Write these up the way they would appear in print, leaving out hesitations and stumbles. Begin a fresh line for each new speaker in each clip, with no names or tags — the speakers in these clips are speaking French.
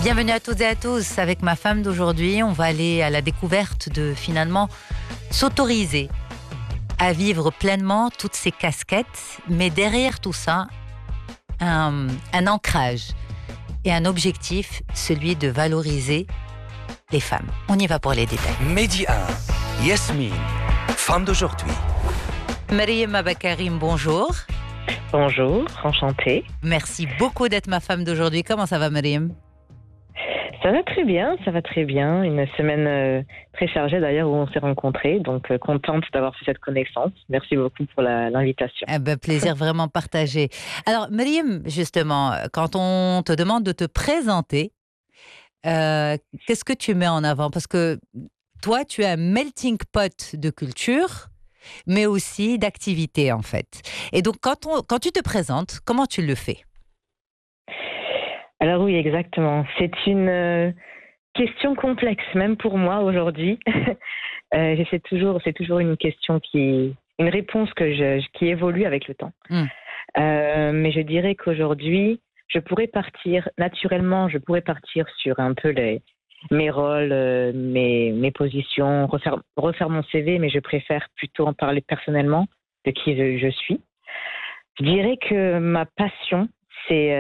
Bienvenue à toutes et à tous. Avec ma femme d'aujourd'hui, on va aller à la découverte de finalement s'autoriser à vivre pleinement toutes ces casquettes, mais derrière tout ça, un ancrage et un objectif, celui de valoriser les femmes. On y va pour les détails.
Midi 1, Yasmine, femme d'aujourd'hui.
Mariam Abakarim, bonjour.
Bonjour, enchantée.
Merci beaucoup d'être ma femme d'aujourd'hui. Comment ça va, Mariam ?
Ça va très bien, ça va très bien. Une semaine très chargée d'ailleurs où on s'est rencontrés, donc contente d'avoir fait cette connaissance. Merci beaucoup pour l'invitation.
Plaisir vraiment partagé. Alors, Mariam, justement, quand on te demande de te présenter, qu'est-ce que tu mets en avant ? Parce que toi, tu es un melting pot de culture, mais aussi d'activité, en fait. Et donc, quand tu te présentes, comment tu le fais ?
Alors oui, exactement. C'est une question complexe, même pour moi aujourd'hui. C'est toujours une question une réponse qui évolue avec le temps. Mais je dirais qu'aujourd'hui, je pourrais partir sur un peu mes rôles, mes positions, refaire mon CV, mais je préfère plutôt en parler personnellement de qui je suis. Je dirais que ma passion, c'est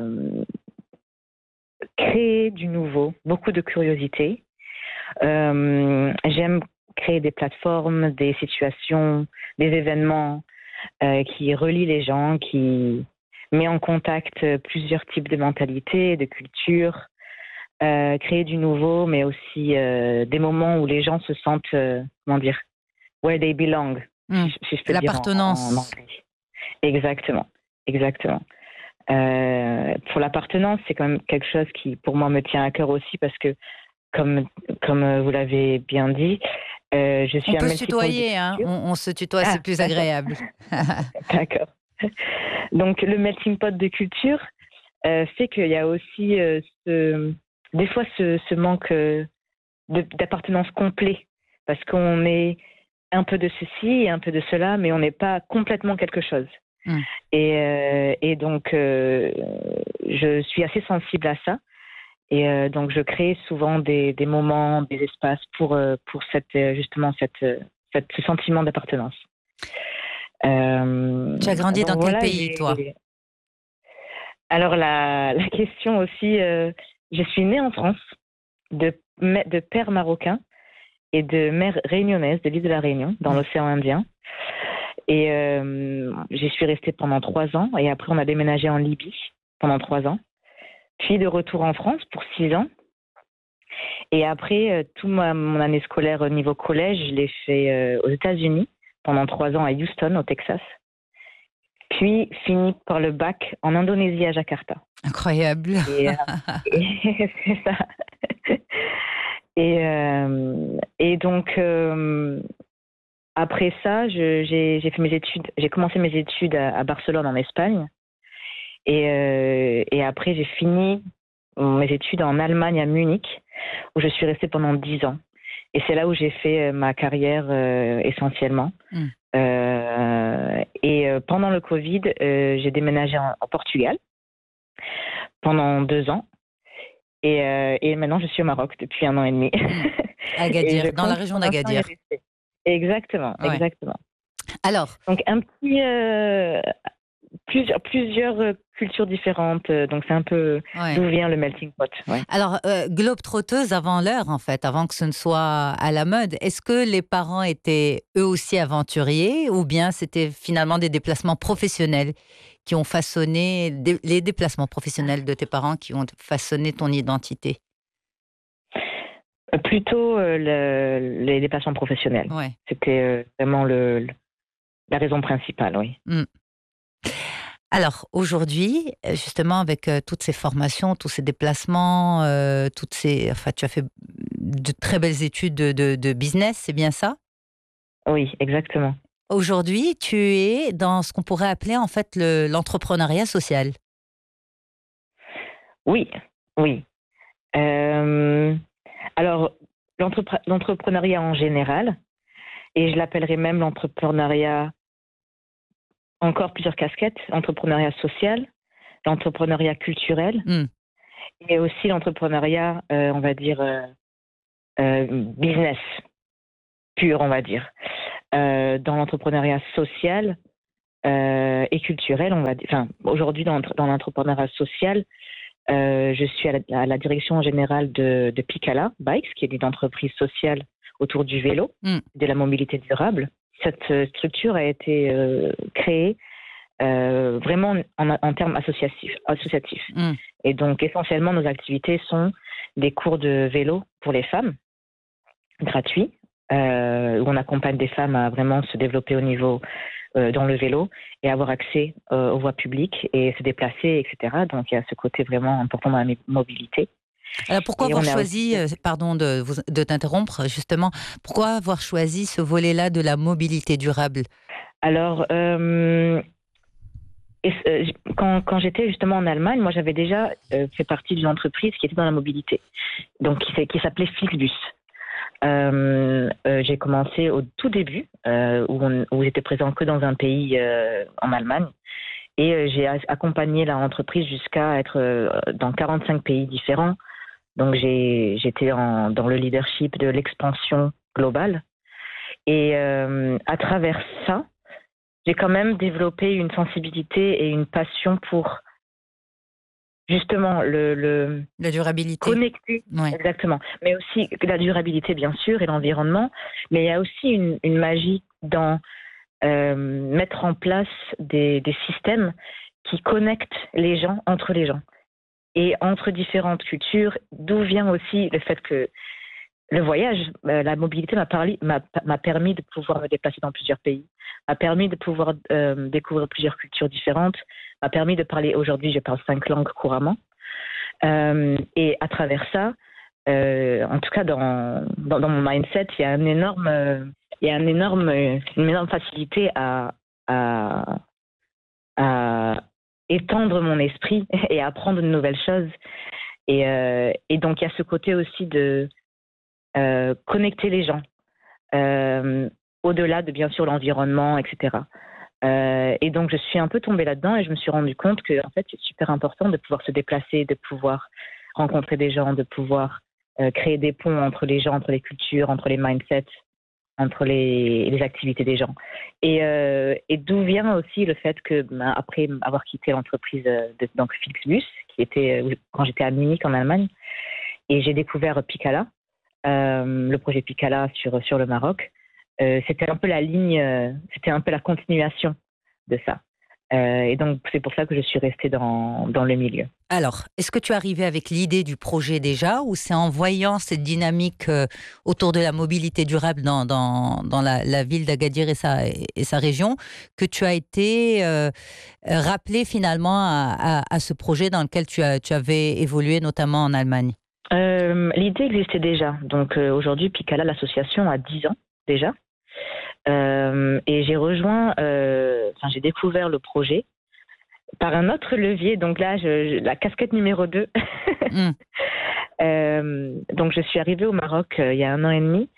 créer du nouveau, beaucoup de curiosité. J'aime créer des plateformes, des situations, des événements qui relient les gens, qui met en contact plusieurs types de mentalités, de cultures, créer du nouveau, mais aussi des moments où les gens se sentent, where they belong, si je peux
l'appartenance.
dire en anglais. Exactement. Pour l'appartenance, c'est quand même quelque chose qui, pour moi, me tient à cœur aussi parce que, comme vous l'avez bien dit, je suis
on peut se tutoyer, hein. On se tutoie, c'est plus agréable.
D'accord. Donc, le melting pot de culture fait qu'il y a aussi des fois ce manque d'appartenance complet parce qu'on est un peu de ceci et un peu de cela, mais on n'est pas complètement quelque chose. Et donc, je suis assez sensible à ça. Et donc, je crée souvent des moments, des espaces pour ce sentiment d'appartenance.
Tu as grandi dans quel pays, toi ?
Alors, la question aussi, je suis née en France, de père marocain et de mère réunionnaise, de l'île de la Réunion, dans l'océan Indien. Et j'y suis restée pendant 3 ans. Et après, on a déménagé en Libye pendant 3 ans. Puis de retour en France pour 6 ans. Et après, toute mon année scolaire au niveau collège, je l'ai fait aux États-Unis pendant 3 ans à Houston, au Texas. Puis fini par le bac en Indonésie à Jakarta.
Incroyable.
Et c'est ça. Et donc... après ça, j'ai fait mes études. J'ai commencé mes études à Barcelone, en Espagne. Et après, j'ai fini mes études en Allemagne, à Munich, où je suis restée pendant 10 ans. Et c'est là où j'ai fait ma carrière essentiellement. Et pendant le Covid, j'ai déménagé en Portugal pendant 2 ans. Et maintenant, je suis au Maroc depuis 1 an et demi.
Agadir, dans la région d'Agadir.
Exactement.
Alors,
donc plusieurs cultures différentes, donc c'est un peu d'où vient le melting pot. Ouais.
Alors, globe-trotteuse avant l'heure, en fait, avant que ce ne soit à la mode, est-ce que les parents étaient eux aussi aventuriers ou bien c'était finalement des déplacements professionnels qui ont façonné, les déplacements professionnels de tes parents qui ont façonné ton identité ?
Plutôt les déplacements professionnels.
Ouais.
C'était vraiment la raison principale, oui.
Alors, aujourd'hui, justement, avec toutes ces formations, tous ces déplacements, tu as fait de très belles études de business, c'est bien ça ?
Oui, exactement.
Aujourd'hui, tu es dans ce qu'on pourrait appeler, en fait, l'entrepreneuriat social.
Oui. Alors, l'entrepreneuriat en général, et je l'appellerais même l'entrepreneuriat, encore plusieurs casquettes, l'entrepreneuriat social, l'entrepreneuriat culturel et aussi l'entrepreneuriat, on va dire, business pur, on va dire. Dans l'entrepreneuriat social et culturel, on va dire. Enfin, aujourd'hui, dans l'entrepreneuriat social, je suis à la direction générale de Picala Bikes, qui est une entreprise sociale autour du vélo, de la mobilité durable. Cette structure a été créée vraiment en termes associatifs. Et donc, essentiellement, nos activités sont des cours de vélo pour les femmes, gratuits, où on accompagne des femmes à vraiment se développer au niveau dans le vélo et avoir accès aux voies publiques et se déplacer, etc. Donc, il y a ce côté vraiment important dans la mobilité.
Alors pourquoi avoir choisi, pardon de t'interrompre, justement, pourquoi avoir choisi ce volet-là de la mobilité durable? Alors,
quand j'étais justement en Allemagne, moi j'avais déjà fait partie d'une entreprise qui était dans la mobilité, donc qui s'appelait Flixbus. J'ai commencé au tout début, où j'étais présent que dans un pays en Allemagne, et j'ai accompagné l'entreprise jusqu'à être dans 45 pays différents. Donc j'étais dans le leadership de l'expansion globale, et à travers ça, j'ai quand même développé une sensibilité et une passion pour justement
la durabilité.
Connecter, ouais. Exactement. Mais aussi la durabilité, bien sûr, et l'environnement. Mais il y a aussi une magie dans mettre en place des systèmes qui connectent les gens entre les gens et entre différentes cultures, d'où vient aussi le fait que le voyage, la mobilité m'a permis de pouvoir me déplacer dans plusieurs pays, m'a permis de pouvoir découvrir plusieurs cultures différentes, m'a permis de parler, aujourd'hui je parle 5 langues couramment, et à travers ça, en tout cas dans mon mindset, il y a une énorme facilité à étendre mon esprit et à apprendre de nouvelles choses, et donc il y a ce côté aussi de connecter les gens, au-delà de bien sûr l'environnement, etc. Et donc je suis un peu tombée là-dedans et je me suis rendu compte que en fait c'est super important de pouvoir se déplacer, de pouvoir rencontrer des gens, de pouvoir créer des ponts entre les gens, entre les cultures, entre les mindsets, entre les activités des gens. Et d'où vient aussi le fait que après avoir quitté l'entreprise donc Flixbus, qui était quand j'étais à Munich en Allemagne, et j'ai découvert Picala, le projet Picala sur le Maroc. C'était un peu la ligne, c'était un peu la continuation de ça. Et donc, c'est pour ça que je suis restée dans le milieu.
Alors, est-ce que tu es arrivée avec l'idée du projet déjà, ou c'est en voyant cette dynamique autour de la mobilité durable dans la ville d'Agadir et sa région que tu as été rappelée finalement à ce projet dans lequel tu avais évolué, notamment en Allemagne?
L'idée existait déjà. Donc, aujourd'hui, Picala, l'association, a 10 ans déjà. Et j'ai j'ai découvert le projet par un autre levier. Donc là, la casquette numéro 2. Donc je suis arrivée au Maroc il y a 1 an et demi,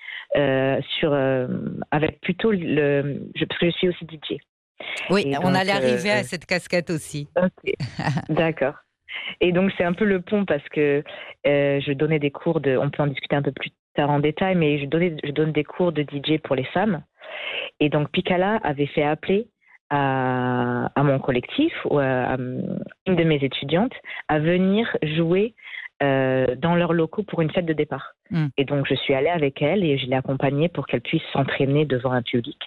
avec plutôt parce que je suis aussi DJ.
Oui, et on allait arriver à cette casquette aussi.
Ok, d'accord. Et donc c'est un peu le pont, parce que je donnais des cours on peut en discuter un peu plus tard en détail, mais je donne des cours de DJ pour les femmes. Et donc Picala avait fait appeler à mon collectif, ou à une de mes étudiantes, à venir jouer dans leurs locaux pour une fête de départ. Et donc je suis allée avec elle et je l'ai accompagnée pour qu'elle puisse s'entraîner devant un public.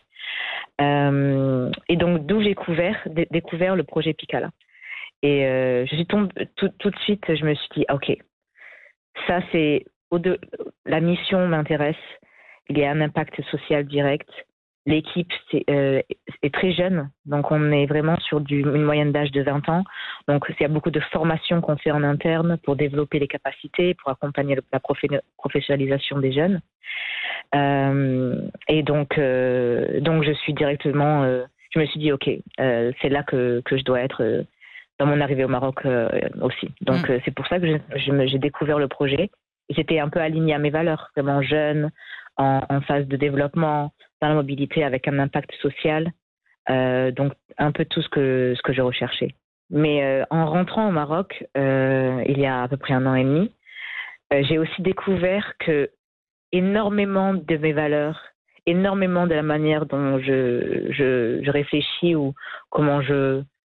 Et donc d'où j'ai découvert le projet Picala. Et je suis tombée tout de suite, je me suis dit ok, ça c'est la mission m'intéresse, il y a un impact social direct. L'équipe est très jeune, donc on est vraiment sur une moyenne d'âge de 20 ans. Donc il y a beaucoup de formations qu'on fait en interne pour développer les capacités, pour accompagner la professionnalisation des jeunes. Et donc je suis directement, je me suis dit ok, c'est là que je dois être dans mon arrivée au Maroc aussi. Donc c'est pour ça que j'ai découvert le projet. Et c'était un peu aligné à mes valeurs, vraiment jeune, en phase de développement, dans la mobilité avec un impact social, donc un peu tout ce que je recherchais. Mais en rentrant au Maroc, il y a à peu près 1 an et demi, j'ai aussi découvert que énormément de mes valeurs, énormément de la manière dont je réfléchis ou comment